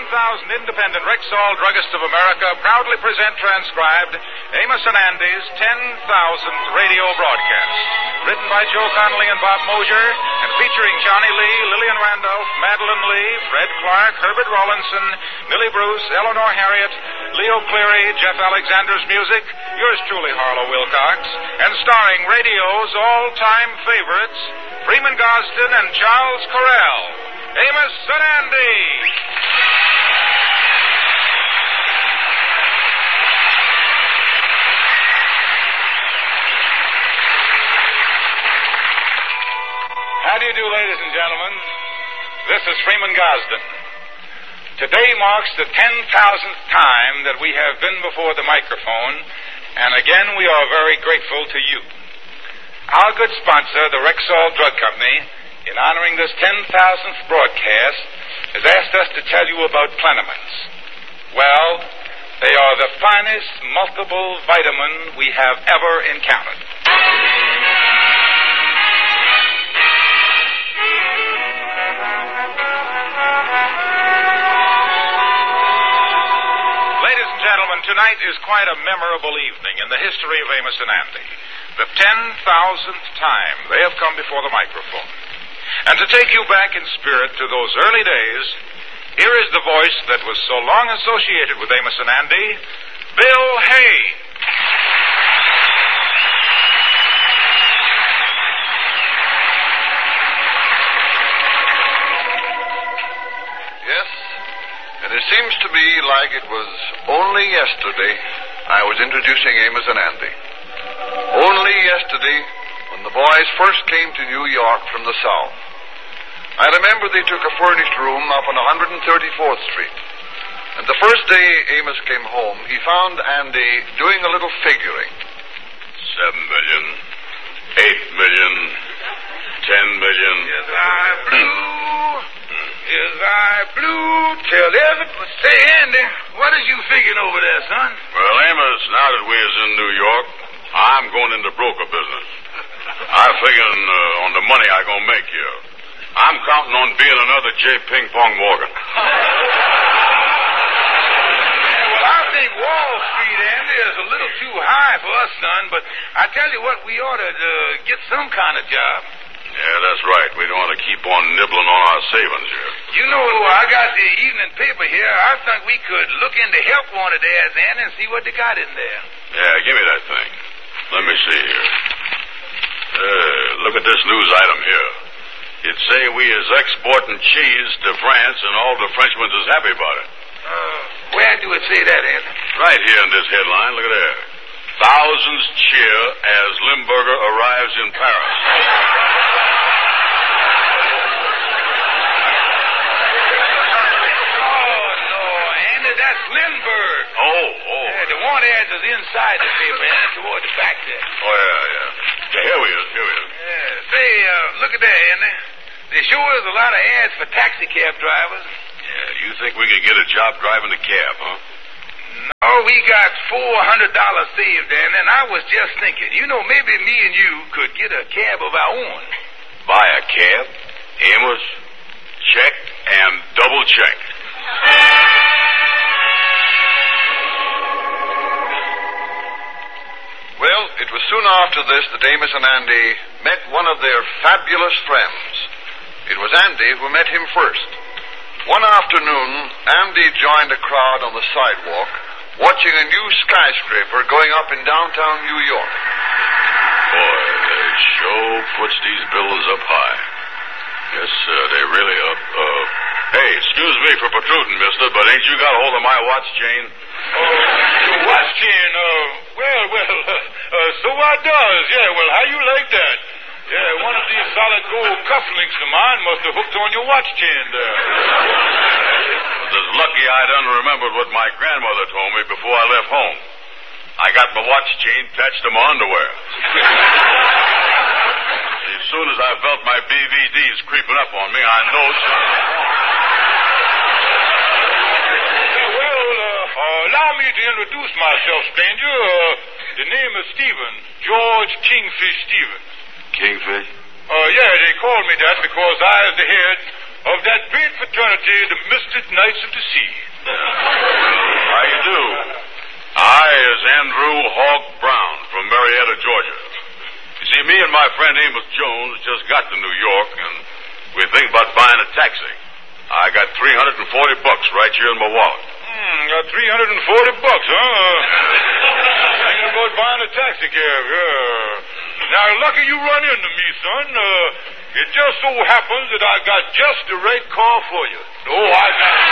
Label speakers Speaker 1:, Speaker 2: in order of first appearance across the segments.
Speaker 1: independent Rexall Druggists of America proudly present transcribed Amos and Andy's 10,000th radio broadcast. Written by Joe Connolly and Bob Mosier, and featuring Johnny Lee, Lillian Randolph, Madeline Lee, Fred Clark, Herbert Rawlinson, Millie Bruce, Eleanor Harriet, Leo Cleary, Jeff Alexander's music, yours truly, Harlow Wilcox, and starring radio's all-time favorites, Freeman Gosden and Charles Correll. Amos and Andy. How do you do, ladies and gentlemen? This is Freeman Gosden. Today marks the 10,000th time that we have been before the microphone, and again we are very grateful to you. Our good sponsor, the Rexall Drug Company, in honoring this 10,000th broadcast, has asked us to tell you about Plenamins. Well, they are the finest multiple vitamin we have ever encountered. Ladies and gentlemen, tonight is quite a memorable evening in the history of Amos and Andy. The 10,000th time they have come before the microphone. And to take you back in spirit to those early days, here is the voice that was so long associated with Amos and Andy, Bill Hay.
Speaker 2: Yes, and it seems to me like it was only yesterday I was introducing Amos and Andy. Only yesterday, when the boys first came to New York from the South. I remember they took a furnished room up on 134th Street. And the first day Amos came home, he found Andy doing a little figuring.
Speaker 3: 7 million, 8 million, 10 million.
Speaker 4: Yes, I blew. Yes, I blew till everybody. Say, Andy, what is you figuring over there, son?
Speaker 3: Well, Amos, now that we is in New York, I'm going into broker business. I'm figuring on the money I'm going to make here. I'm counting on being another J. Ping Pong Morgan.
Speaker 4: Well, I think Wall Street, Andy, is a little too high for us, son, but I tell you what, we ought to get some kind of job.
Speaker 3: Yeah, that's right. We don't want to keep on nibbling on our savings here.
Speaker 4: You know, I got the evening paper here. I think we could look into help wanted ads, Andy, and see what they got in there.
Speaker 3: Yeah, give me that thing. Let me see here. Look at this news item here. It'd say we is exporting cheese to France, and all the Frenchmen is happy about it.
Speaker 4: Where do it say that, Andy?
Speaker 3: Right here in this headline. Look at there. Thousands cheer as Limburger arrives in Paris.
Speaker 4: Oh, no, Andy, that's Lindbergh.
Speaker 3: Oh.
Speaker 4: Yeah, the want ads is inside the paper, Andy, toward the back there.
Speaker 3: Oh, yeah. Here we is.
Speaker 4: Yeah, say, look at that, Andy. There sure is a lot of ads for taxi cab drivers.
Speaker 3: Yeah, you think we could get a job driving a cab, huh?
Speaker 4: No, we got $400 saved, Andy, and I was just thinking, maybe me and you could get a cab of our own.
Speaker 3: Buy a cab, Amos, check, and double check.
Speaker 2: Well, it was soon after this that Amos and Andy met one of their fabulous friends. It was Andy who met him first. One afternoon, Andy joined a crowd on the sidewalk watching a new skyscraper going up in downtown New York.
Speaker 3: Boy, they sure puts these buildings up high. Yes, they really up. Hey, excuse me for protruding, mister, but ain't you got a hold of my watch chain?
Speaker 4: Your watch chain? So I does. Yeah, well, how you like that? Yeah, one of these solid gold cufflinks of mine must have hooked on your watch chain there.
Speaker 3: It's lucky I done remembered what my grandmother told me before I left home. I got my watch chain attached to my underwear. As soon as I felt my BVDs creeping up on me, I know something was wrong.
Speaker 4: Allow me to introduce myself, stranger. The name is Stephen. George Kingfish Stevens.
Speaker 3: Kingfish?
Speaker 4: Yeah, they called me that because I is the head of that great fraternity, the Mystic Knights of the Sea.
Speaker 3: How you do? I is Andrew Hawk Brown from Marietta, Georgia. You see, me and my friend Amos Jones just got to New York, and we think about buying a taxi. I got $340 right here in my wallet.
Speaker 4: Got $340, huh? Thinking about buying a taxi cab, yeah. Now, lucky you run into me, son. It just so happens that I got just the right car for you. Oh, I got it.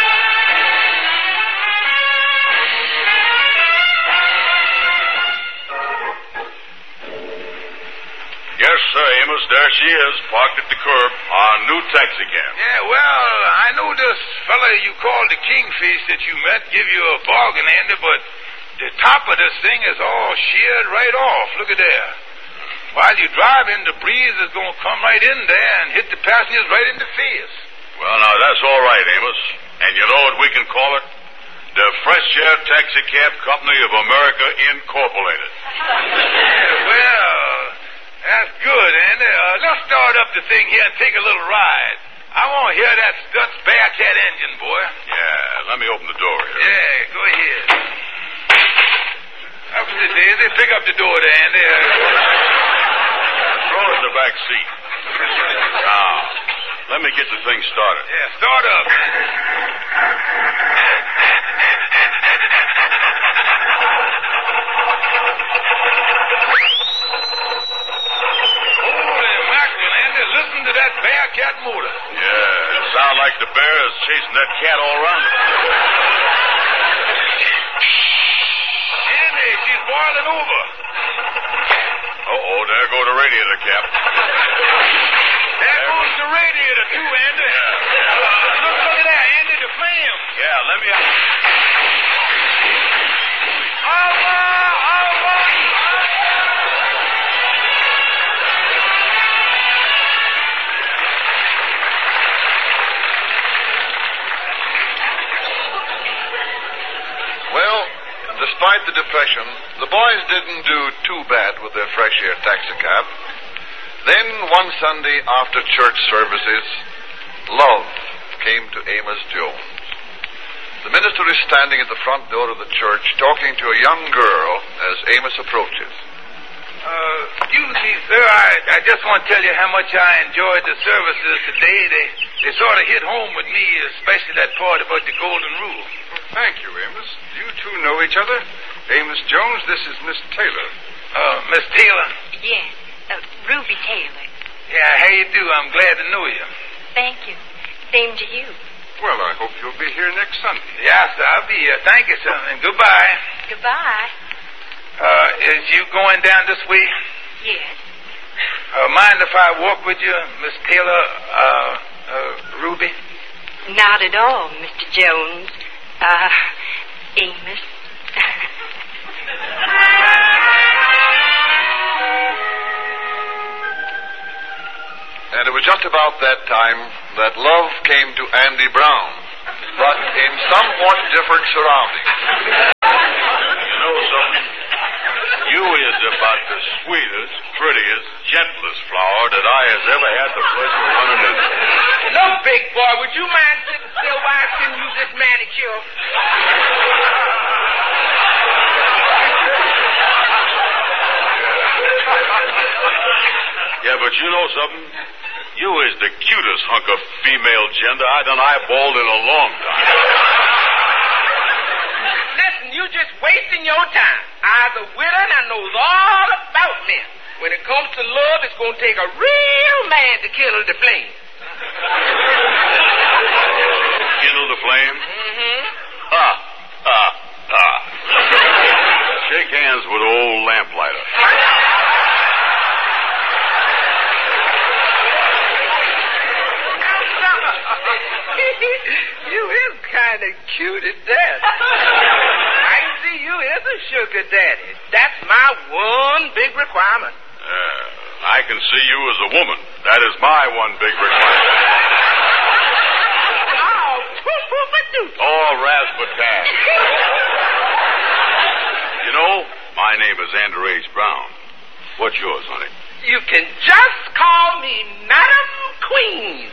Speaker 3: Yes, sir, Amos. There she is, parked at the curb, our new taxi cab.
Speaker 4: Yeah, well, I know this fella you call the Kingfish that you met give you a bargain, Andy, but the top of this thing is all sheared right off. Look at there. While you driving, the breeze is going to come right in there and hit the passengers right in the face.
Speaker 3: Well, now, that's all right, Amos. And you know what we can call it? The Fresh Air Taxi Cab Company of America, Incorporated.
Speaker 4: Well, that's good, Andy. Let's start up the thing here and take a little ride. I want to hear that Stutz Bearcat engine, boy.
Speaker 3: Yeah, let me open the door here.
Speaker 4: Yeah, go ahead. Up to the daisy. Pick up the door there, Andy.
Speaker 3: Throw it in the back seat. Now, let me get the thing started.
Speaker 4: Yeah, start up. Holy mackerel, Andy. Listen to that Bearcat motor.
Speaker 3: Yeah, it sounds like the bear is chasing that cat all around it.
Speaker 4: Andy, she's boiling over.
Speaker 3: Uh-oh, there goes the radiator cap.
Speaker 4: There goes the radiator, too, Andy. Look at that, Andy, the flame.
Speaker 3: Yeah, let me...
Speaker 2: Well, despite the depression, the boys didn't do too bad with their Fresh Air taxicab. Then, one Sunday after church services, love came to Amos Jones. The minister is standing at the front door of the church talking to a young girl as Amos approaches.
Speaker 4: Excuse me, sir. I just want to tell you how much I enjoyed the services today. They sort of hit home with me, especially that part about the golden rule.
Speaker 5: Thank you, Amos. You two know each other? Amos Jones, this is Miss Taylor.
Speaker 4: Miss Taylor?
Speaker 6: Yes, Ruby Taylor.
Speaker 4: Yeah, how you do? I'm glad to know you.
Speaker 6: Thank you. Same to you.
Speaker 5: Well, I hope you'll be here next Sunday.
Speaker 4: Yes, I'll be here. Thank you, sir, and goodbye.
Speaker 6: Goodbye.
Speaker 4: Is you going down this way?
Speaker 6: Yes.
Speaker 4: Mind if I walk with you, Miss Taylor, Ruby?
Speaker 6: Not at all, Mr. Jones. Amos.
Speaker 2: And it was just about that time that love came to Andy Brown, but in somewhat different surroundings.
Speaker 3: You know something? You is about the sweetest, prettiest, gentlest flower that I has ever had the pleasure of running into.
Speaker 7: Look, big boy, would you mind sitting still while I send you this manicure?
Speaker 3: Yeah, but you know something? You is the cutest hunk of female gender I done eyeballed in a long time.
Speaker 7: Listen, you just wasting your time. I's a widow and I knows all about men. When it comes to love, it's going to take a real man to kindle the flame.
Speaker 3: Kindle the flame?
Speaker 7: Mm-hmm.
Speaker 3: Ha, ha, ha. Shake hands with old lamplighter.
Speaker 7: You is kind of cute at that. I can see you is a sugar daddy. That's my one big requirement.
Speaker 3: I can see you as a woman. That is my one big requirement.
Speaker 7: Oh, poop-poop-a-doop.
Speaker 3: Oh, razzmatazz. You know, my name is Andrew H. Brown. What's yours, honey?
Speaker 7: You can just call me Madam Queen.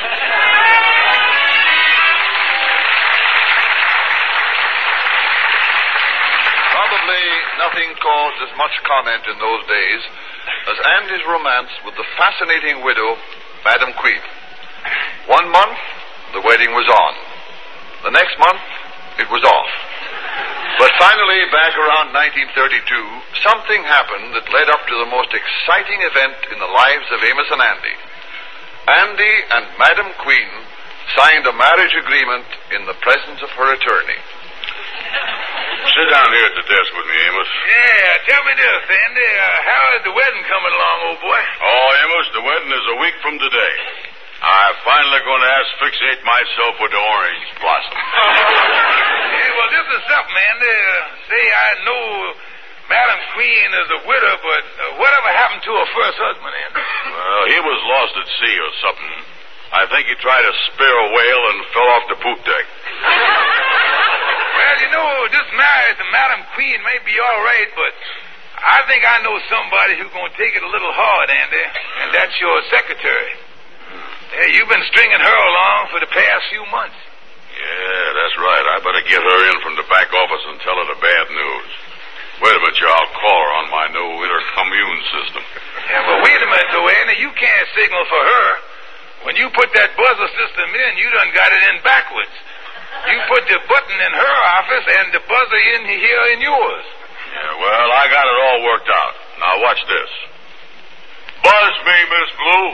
Speaker 2: Probably nothing caused as much comment in those days as Andy's romance with the fascinating widow, Madam Queen. 1 month, the wedding was on. The next month, it was off. But finally, back around 1932, something happened that led up to the most exciting event in the lives of Amos and Andy. Andy and Madam Queen signed a marriage agreement in the presence of her attorney.
Speaker 3: Sit down here at the desk with me, Amos.
Speaker 4: Yeah, tell me this, Andy. How is the wedding coming along, old boy?
Speaker 3: Oh, Amos, the wedding is a week from today. I'm finally going to asphyxiate myself with the orange blossom.
Speaker 4: Yeah, well, this is something, Andy. Say, I know Madam Queen is a widow, but whatever happened to her first husband, Andy?
Speaker 3: Well, he was lost at sea or something. I think he tried to spear a whale and fell off the poop deck.
Speaker 4: Well, you know, this marriage to Madam Queen may be all right, but I think I know somebody who's going to take it a little hard, Andy, and that's your secretary. Yeah, you've been stringing her along for the past few months.
Speaker 3: Yeah, that's right. I better get her in from the back office and tell her the bad news. Wait a minute, I'll call her on my new intercommune system.
Speaker 4: Yeah, but wait a minute, though, Andy. You can't signal for her. When you put that buzzer system in, you done got it in backwards. You put the button in her office and the buzzer in here in yours.
Speaker 3: Yeah, well, I got it all worked out. Now, watch this. Buzz me, Miss Blue.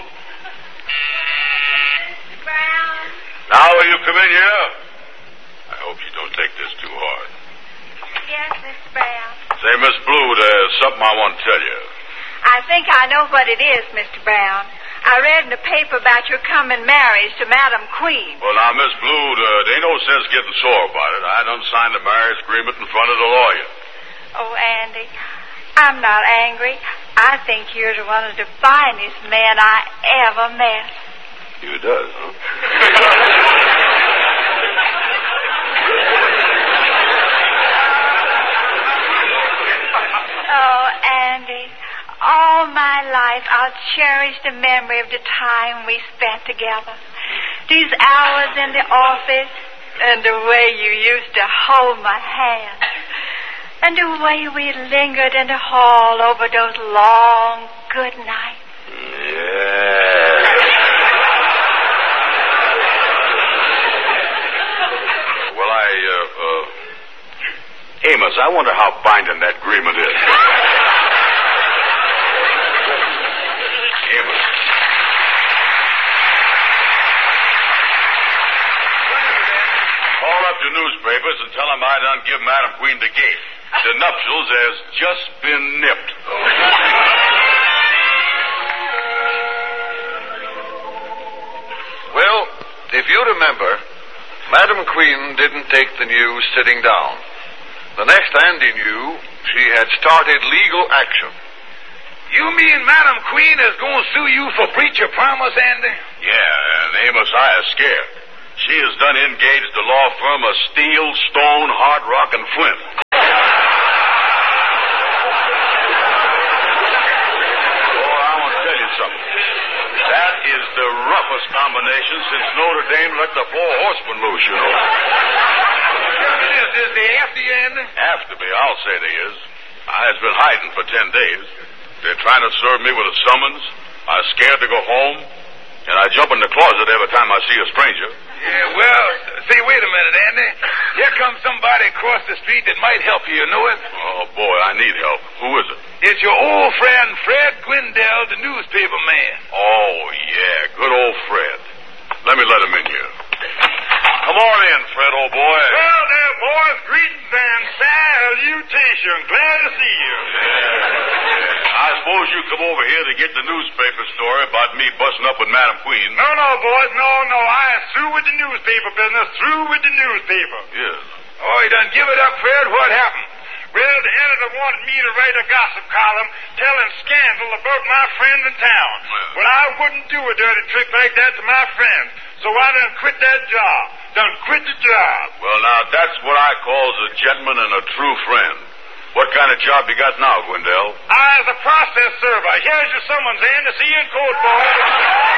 Speaker 6: Brown.
Speaker 3: Now, will you come in here? I hope you don't take this too hard.
Speaker 6: Yes, Mr. Brown.
Speaker 3: Say, Miss Blue, there's something I want to tell you.
Speaker 6: I think I know what it is, Mr. Brown. I read in the paper about your coming marriage to Madam Queen.
Speaker 3: Well, now, Miss Blue, there ain't no sense getting sore about it. I done signed the marriage agreement in front of the lawyer.
Speaker 6: Oh, Andy, I'm not angry. I think you're one of the finest men I ever met.
Speaker 3: You does, huh?
Speaker 6: Oh, Andy, all my life I'll cherish the memory of the time we spent together. These hours in the office and the way you used to hold my hand. And the way we lingered in the hall over those long good nights.
Speaker 3: Yeah. Well, Amos, I wonder how binding that agreement is. Amos. Call up your newspapers and tell them I done give Madam Queen the gate. The nuptials has just been nipped.
Speaker 2: Well, if you remember, Madam Queen didn't take the news sitting down. The next Andy knew, she had started legal action.
Speaker 4: You mean Madam Queen is going to sue you for breach of promise, Andy?
Speaker 3: Yeah, and Amos, I is scared. She has done engaged the law firm of Steel, Stone, Hard Rock, and Flint. That is the roughest combination since Notre Dame let the four horsemen loose, you know.
Speaker 4: Is they after you, Andy?
Speaker 3: After me, I'll say they is. I has been hiding for 10 days. They're trying to serve me with a summons. I'm scared to go home. And I jump in the closet every time I see a stranger.
Speaker 4: Yeah, well, see, wait a minute, Andy. Here comes somebody across the street that might help you, you know it?
Speaker 3: Oh, boy, I need help. Who is it?
Speaker 4: It's your old friend, Fred Gwendell, the newspaper man.
Speaker 3: Oh, yeah, good old Fred. Let me let him in here. Come on in, Fred, old boy.
Speaker 8: Well, there, boys, greetings and salutations. Glad to see you.
Speaker 3: I suppose you come over here to get the newspaper story about me busting up with Madam Queen.
Speaker 8: No, boys, no. I am through with the newspaper business. Through with the newspaper.
Speaker 3: Yes.
Speaker 4: Oh, you done give it up, Fred? What happened?
Speaker 8: Well, the editor wanted me to write a gossip column telling scandal about my friend in town. Well, I wouldn't do a dirty trick like that to my friend. So I done quit that job. Done quit the job.
Speaker 3: Well, now, that's what I calls a gentleman and a true friend. What kind of job you got now, Gwendell?
Speaker 8: I is a process server. Here's your summons, Andy. See you in court, boys.